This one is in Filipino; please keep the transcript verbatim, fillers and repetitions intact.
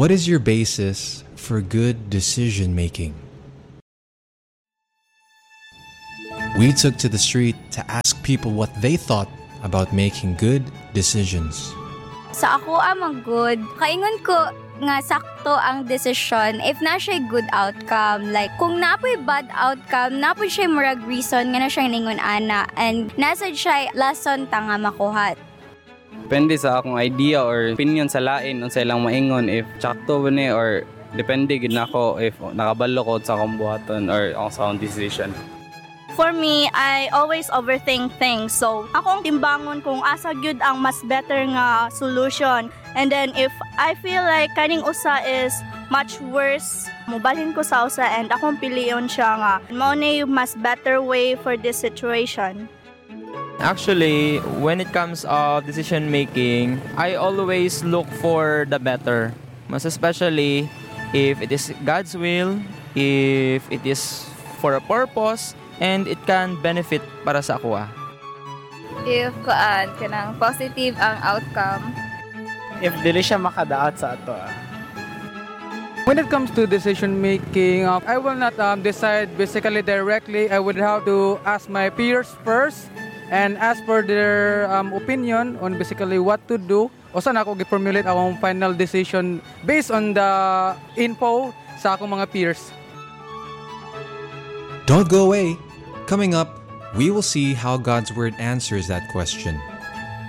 What is your basis for good decision making? We took to the street to ask people what they thought about making good decisions. Sa ako amang good, kaingon ko nga sakto ang desisyon if na siya good outcome. Like, kung napoy bad outcome, napoy siya murag reason nga na siya ningon ana and nasa siya lesson ta nga makuhat. Depende sa akong idea or opinion sa lain unsa ilang maingon if sakto ba ni or depende gid nako if nakabalo ko sa akong buhaton or ang sa akong decision. For me, I always overthink things. So, akong timbangon kung asa gyud ang mas better nga solution. And then if I feel like kaning usa is much worse, mubalhin ko sa usa and akong piliyon siya nga mao na yung mas better way for this situation. Actually, when it comes of decision making, I always look for the better. Mas especially if it is God's will, if it is for a purpose, and it can benefit para sa ako. If kuan kanang positive ang outcome. If dili siya makadaot sa ato. Ah. When it comes to decision making, uh, I will not um, decide basically directly. I would have to ask my peers first and ask for their um, opinion on basically what to do. O saan ako gi-formulate akong final decision based on the info sa akong mga peers. Don't go away. Coming up, we will see how God's Word answers that question.